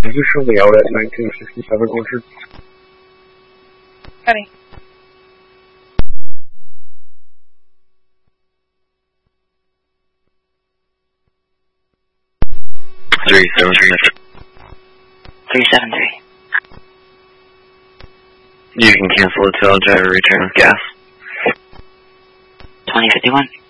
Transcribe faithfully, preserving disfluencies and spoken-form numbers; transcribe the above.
Did you show me out at nineteen sixty-seven Orchard? Ready. Three seven three. Three seven three. You can cancel the tail driver return with gas. Twenty fifty one.